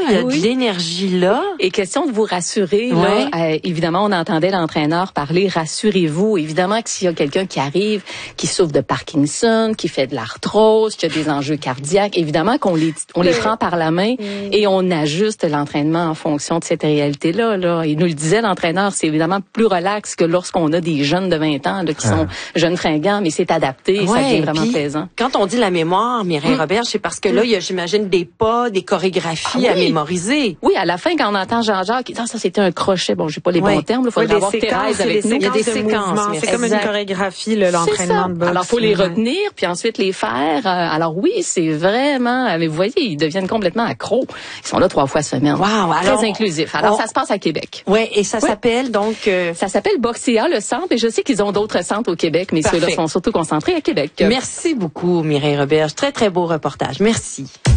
il y a de l'énergie là. Et question de vous rassurer, Ouais. là, évidemment, on entendait l'entraîneur parler, rassurez-vous. Évidemment que s'il y a quelqu'un qui arrive, qui souffre de Parkinson, qui fait de l'arthrose, qui a des enjeux cardiaques, évidemment qu'on les prend par la main et on ajuste l'entraînement en fonction de cette réalité-là. Là. Il nous le disait, l'entraîneur, c'est évidemment plus relax que lorsqu'on a des jeunes de 20 ans là, qui sont jeunes fringants, mais c'est adapté et ça devient vraiment plaisant. Quand on dit la mémoire, Mireille Roberge, c'est parce que là, il y a, j'imagine, des pas, des chorégraphies à mémoriser. Oui, à la fin, quand on entend Jean-Jacques, ça c'était un crochet. Bon, j'ai pas les bons termes. Il faudrait avoir Thérèse avec nous. Il y a des séquences. C'est comme une chorégraphie, l'entraînement de boxe. Alors, faut les retenir, puis ensuite les faire. Alors oui, c'est vraiment... Mais vous voyez, ils deviennent complètement accros. Ils sont là 3 fois semaine. Wow! Très inclusif. Alors, ça se passe à Québec. Oui, et ça s'appelle donc... Ça s'appelle Boxea, le centre, et je sais qu'ils ont d'autres centres au Québec, mais ceux-là sont surtout concentrés à Québec. Merci beaucoup, Mireille Roberge. Très, très beau reportage. Merci.